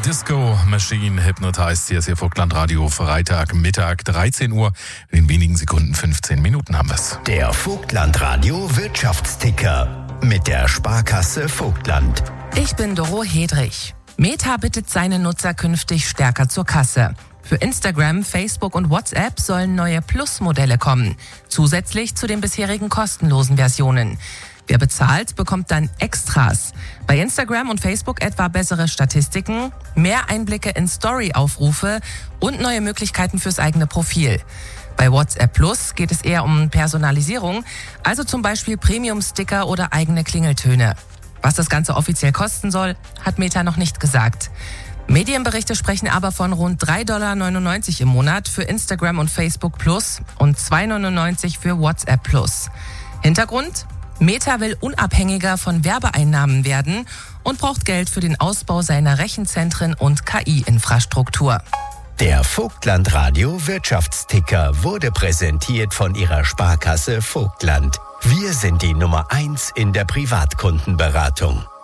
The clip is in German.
Disco Machine Hypnotized. Hier ist Ihr Vogtlandradio, Freitagmittag, 13 Uhr. In wenigen Sekunden, 15 Minuten haben wir es. Der Vogtlandradio Wirtschaftsticker mit der Sparkasse Vogtland. Ich bin Doro Hedrich. Meta bittet seine Nutzer künftig stärker zur Kasse. Für Instagram, Facebook und WhatsApp sollen neue Plus-Modelle kommen, zusätzlich zu den bisherigen kostenlosen Versionen. Wer bezahlt, bekommt dann Extras. Bei Instagram und Facebook etwa bessere Statistiken, mehr Einblicke in Story-Aufrufe und neue Möglichkeiten fürs eigene Profil. Bei WhatsApp Plus geht es eher um Personalisierung, also zum Beispiel Premium-Sticker oder eigene Klingeltöne. Was das Ganze offiziell kosten soll, hat Meta noch nicht gesagt. Medienberichte sprechen aber von rund $3,99 im Monat für Instagram und Facebook Plus und $2,99 für WhatsApp Plus. Hintergrund? Meta will unabhängiger von Werbeeinnahmen werden und braucht Geld für den Ausbau seiner Rechenzentren und KI-Infrastruktur. Der Vogtlandradio Wirtschaftsticker wurde präsentiert von Ihrer Sparkasse Vogtland. Wir sind die Nummer 1 in der Privatkundenberatung.